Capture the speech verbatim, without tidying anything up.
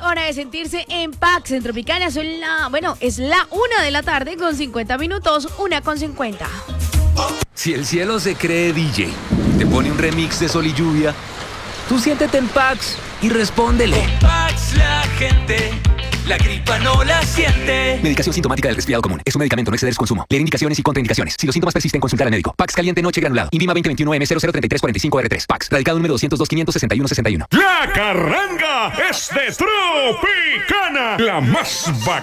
hora de sentirse en Pax en Tropicana. Son la, bueno, es la una de la tarde con cincuenta minutos, una con cincuenta. Si el cielo se cree D J, te pone un remix de Sol y Lluvia, tú siéntete en Pax y respóndele. Con Pax la gente, la gripa no la siente. Medicación sintomática del resfriado común. Es un medicamento, no exceder su consumo. Leer indicaciones y contraindicaciones. Si los síntomas persisten, consultar al médico. Pax caliente noche granulado. Invima veinte veintiuno M cero cero treinta y tres cuarenta y cinco R tres. Pax. Radicado número doscientos dos quinientos sesenta y uno sesenta y uno. La carranga es de Tropicana, la más bacana.